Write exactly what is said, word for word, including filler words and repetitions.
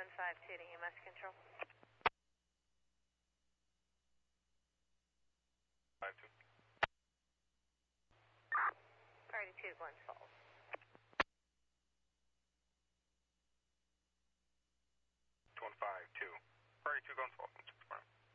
one five two to E M S control. five two. Priority two, Glens Falls. one five two. Priority two, Glens Falls.